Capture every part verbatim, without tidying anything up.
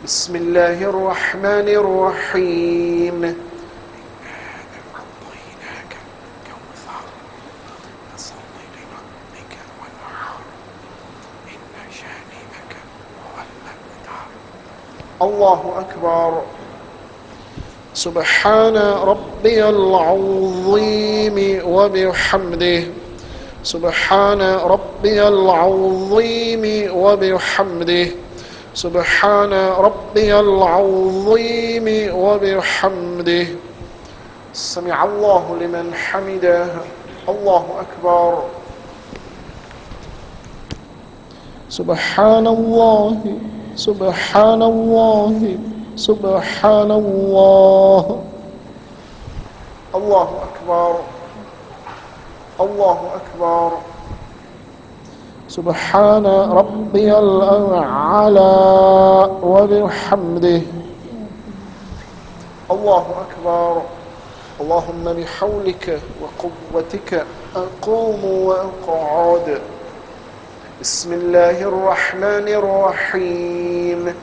بسم الله الرحمن الرحيم. أعطيناك الكوثر فصل لربك وانحر إن شانئك هو الأبتر. الله أكبر. سبحان ربي العظيم وبحمده. سبحان ربي العظيم وبحمده. سبحان ربي العظيم وبحمده. سمع الله لمن حمده. الله أكبر. سبحان الله سبحان الله سبحان الله. الله أكبر. الله أكبر. سبحان ربي الأعلى وبحمده. الله أكبر. اللهم بحولك وقوتك أقوم وأقعد. بسم الله الرحمن الرحيم.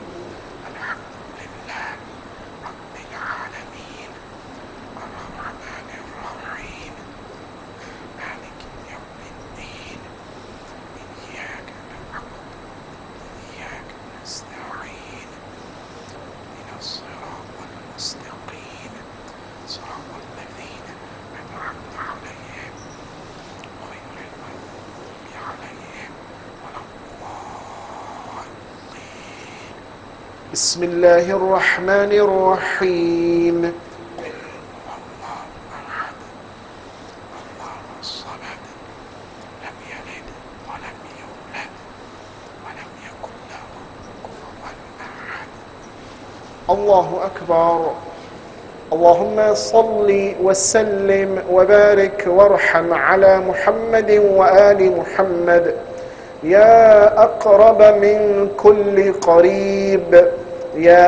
بسم الله الرحمن الرحيم. الله أحد الله الصمد لم يلد ولم يولد ولم يكن له كفوا أحد. الله أكبر. اللهم صل وسلم وبارك وارحم على محمد وآل محمد يا أقرب من كل قريب، يا